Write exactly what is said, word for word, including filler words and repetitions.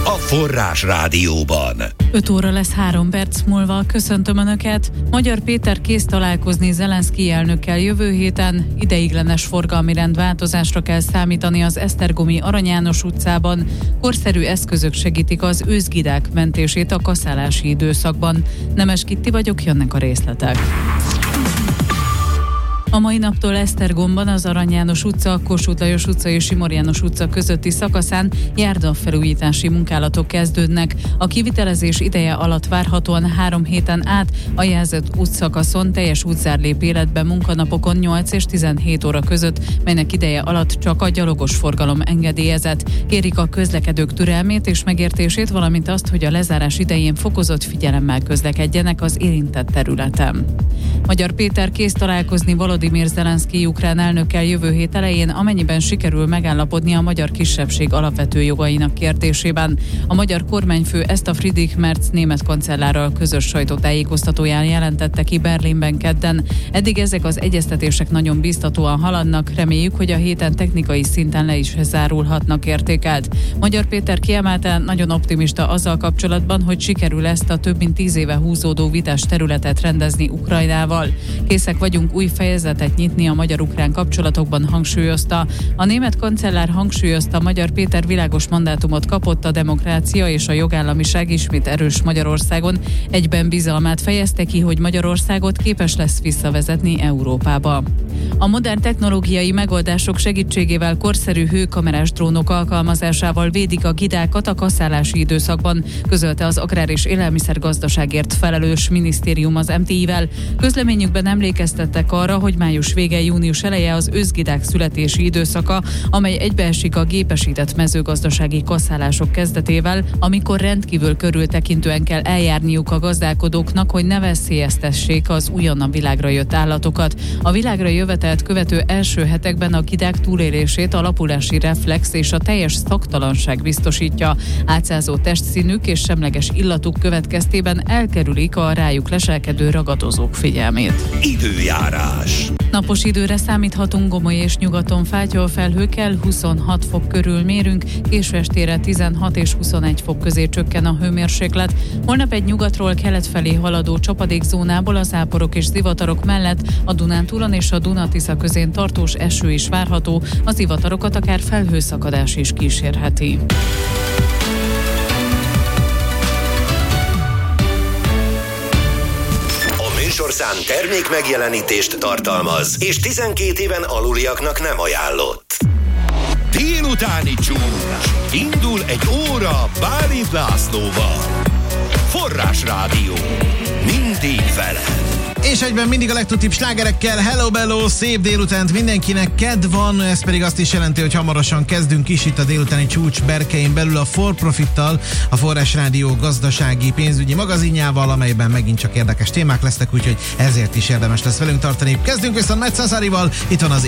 a Forrás Rádióban. öt óra lesz három perc múlva. Köszöntöm Önöket. Magyar Péter kész találkozni Zelenszkij elnökkel jövő héten. Ideiglenes forgalmi rendváltozásra kell számítani az Esztergomi Arany János utcában. Korszerű eszközök segítik az őszgidák mentését a kaszálási időszakban. Nemes Kitti vagyok, jönnek a részletek. A mai naptól Esztergomban az Arany János utca, Kossuth Lajos utca és Simor János utca közötti szakaszán járdafelújítási munkálatok kezdődnek. A kivitelezés ideje alatt várhatóan három héten át a jelzett útszakaszon teljes útzár lép életbe munkanapokon nyolc és tizenhét óra között, melynek ideje alatt csak a gyalogos forgalom engedélyezett. Kérik a közlekedők türelmét és megértését, valamint azt, hogy a lezárás idején fokozott figyelemmel közlekedjenek az érintett területen. Magyar Péter kész találkozni Volodymyr Zelenszkij ukrán elnökkel jövő hét elején, amennyiben sikerül megállapodni a magyar kisebbség alapvető jogainak kérdésében. A magyar kormányfő ezt a Friedrich Merz német kancellárral közös sajtótájékoztatóján jelentette ki Berlinben kedden. Eddig ezek az egyeztetések nagyon biztatóan haladnak, reméljük, hogy a héten technikai szinten le is zárulhatnak, értékelt. Magyar Péter kiemelte, nagyon optimista azzal kapcsolatban, hogy sikerül ezt a több mint tíz éve húzódó vitás területet rendezni Ukrajnával. Készek vagyunk új fejezetet nyitni a magyar-ukrán kapcsolatokban, hangsúlyozta. A német kancellár hangsúlyozta, Magyar Péter világos mandátumot kapott, a demokrácia és a jogállamiság ismét erős Magyarországon. Egyben bizalmát fejezte ki, hogy Magyarországot képes lesz visszavezetni Európába. A modern technológiai megoldások segítségével korszerű hőkamerás drónok alkalmazásával védik a gidákat a kaszálási időszakban, közölte az Agrár- és Élelmiszergazdaságért felelős minisztérium az em té i-vel. Közleményükben emlékeztettek arra, hogy május vége, június eleje az őszgidák születési időszaka, amely egybeesik a gépesített mezőgazdasági kaszálások kezdetével, amikor rendkívül körültekintően kell eljárniuk a gazdálkodóknak, hogy ne veszélyeztessék az újonnan világra jött állatokat. A világra jövetelt követő első hetekben a gidák túlélését a lapulási reflex és a teljes szaktalanság biztosítja. Átszázó testszínük és semleges illatuk következtében elkerülik a rájuk leselkedő ragadozók figyelmét. Időjárás. Napos időre számíthatunk, Gomoly és nyugaton fátyol felhőkkel, huszonhat fok körül mérünk, késő estére tizenhat és huszonegy fok közé csökken a hőmérséklet. Holnap egy nyugatról kelet felé haladó csapadékzónából a záporok és zivatarok mellett a Dunántúlon és a Duna-Tisza közén tartós eső is várható, a zivatarokat akár felhőszakadás is kísérheti. Műsorszám termék megjelenítést tartalmaz, és tizenkét éven aluliaknak nem ajánlott. Délutáni csúcs. Indul egy óra Bálint Lászlóval. Forrás Rádió. Mindig veled. És egyben mindig a legtutibb slágerekkel. Hello bello, szép délutánt mindenkinek, kedv van, ez pedig azt is jelenti, hogy hamarosan kezdünk is itt a délutáni csúcs berkein belül a For Profittal, a Forrás Rádió gazdasági pénzügyi magazinjával, amelyben megint csak érdekes témák lesznek, úgyhogy ezért is érdemes lesz velünk tartani. Kezdünk viszont Metz Cezarival, itt van az